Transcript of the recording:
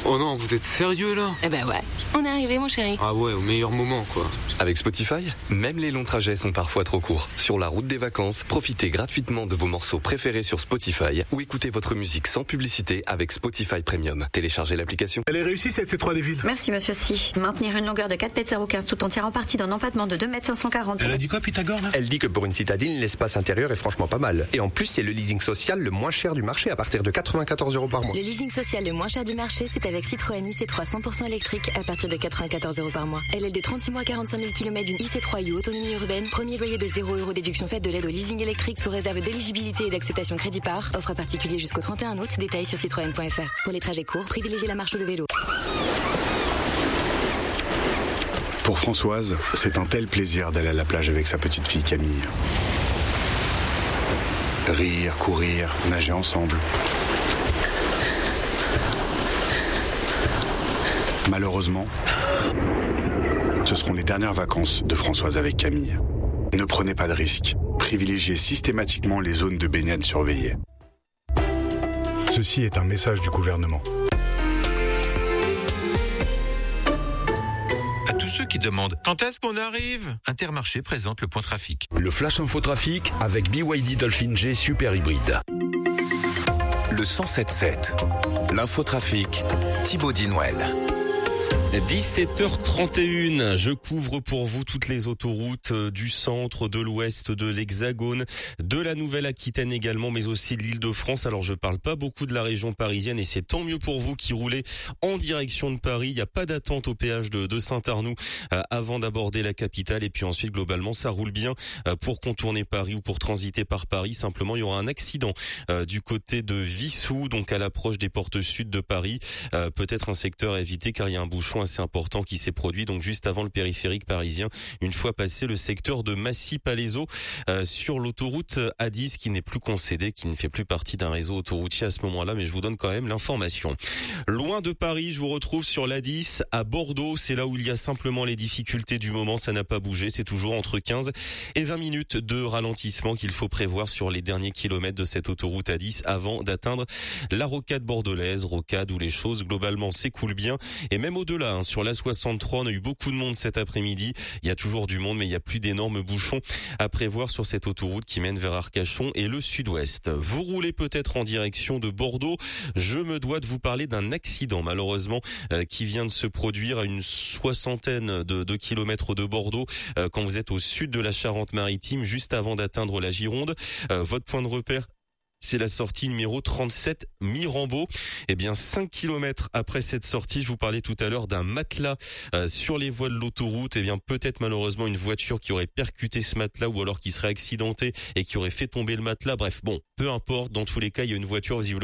Oh non, vous êtes sérieux là? Eh ben ouais, on est arrivé mon chéri. Ah ouais, au meilleur moment quoi. Avec Spotify, même les longs trajets sont parfois trop courts. Sur la route des vacances, profitez gratuitement de vos morceaux préférés sur Spotify ou écoutez votre musique sans publicité avec Spotify Premium. Téléchargez l'application. Elle est réussie cette C3 des villes. Merci monsieur Si. Maintenir une longueur de 4,015 m tout en tirant parti d'un empattement de 2,540 m. Elle a dit quoi Pythagore là? Elle dit que pour une citadine, l'espace intérieur est franchement pas mal. Et en plus, c'est le leasing social le moins cher du marché à partir de 94 € par mois. Le leasing social le moins cher du marché, c'est avec Citroën IC3 100% électrique à partir de 94 € par mois. LLD 36 mois 45 000 km d'une IC3 U autonomie urbaine. Premier loyer de 0 € déduction faite de l'aide au leasing électrique sous réserve d'éligibilité et d'acceptation crédit par. Offre à particulier jusqu'au 31 août. Détails sur citroën.fr. Pour les trajets courts, privilégiez la marche ou le vélo. Pour Françoise, c'est un tel plaisir d'aller à la plage avec sa petite fille Camille. Rire, courir, nager ensemble. Malheureusement, ce seront les dernières vacances de Françoise avec Camille. Ne prenez pas de risques. Privilégiez systématiquement les zones de baignade surveillées. Ceci est un message du gouvernement. À tous ceux qui demandent quand est-ce qu'on arrive, Intermarché présente le point trafic. Le Flash Info Trafic avec BYD Dolphin G Super Hybride. Le 107.7. L'infotrafic, Thibaut Dinouel. 17h31, je couvre pour vous toutes les autoroutes du centre, de l'ouest, de l'Hexagone, de la Nouvelle-Aquitaine également, mais aussi de l'Île-de-France. Alors je parle pas beaucoup de la région parisienne et c'est tant mieux pour vous qui roulez en direction de Paris. Il n'y a pas d'attente au péage de Saint-Arnoux avant d'aborder la capitale et puis ensuite globalement ça roule bien pour contourner Paris ou pour transiter par Paris. Simplement il y aura un accident du côté de Vissou, donc à l'approche des portes sud de Paris. Peut-être un secteur à éviter car il y a un bouchon assez important qui s'est produit donc juste avant le périphérique parisien, une fois passé le secteur de Massy-Palaiseau sur l'autoroute A10 qui n'est plus concédée, qui ne fait plus partie d'un réseau autoroutier à ce moment-là, mais je vous donne quand même l'information. Loin de Paris, je vous retrouve sur l'A10 à Bordeaux, c'est là où il y a simplement les difficultés du moment, ça n'a pas bougé, c'est toujours entre 15 et 20 minutes de ralentissement qu'il faut prévoir sur les derniers kilomètres de cette autoroute A10 avant d'atteindre la rocade bordelaise, rocade où les choses globalement s'écoulent bien et même au-delà. Sur la 63, on a eu beaucoup de monde cet après-midi. Il y a toujours du monde, mais il n'y a plus d'énormes bouchons à prévoir sur cette autoroute qui mène vers Arcachon et le sud-ouest. Vous roulez peut-être en direction de Bordeaux. Je me dois de vous parler d'un accident, malheureusement, qui vient de se produire à une soixantaine de kilomètres de Bordeaux, quand vous êtes au sud de la Charente-Maritime, juste avant d'atteindre la Gironde. Votre point de repère, c'est la sortie numéro 37 Mirambeau. Eh bien, 5 kilomètres après cette sortie, je vous parlais tout à l'heure d'un matelas sur les voies de l'autoroute. Eh bien, peut-être malheureusement une voiture qui aurait percuté ce matelas ou alors qui serait accidentée et qui aurait fait tomber le matelas. Bref, bon, peu importe. Dans tous les cas, il y a une voiture visiblement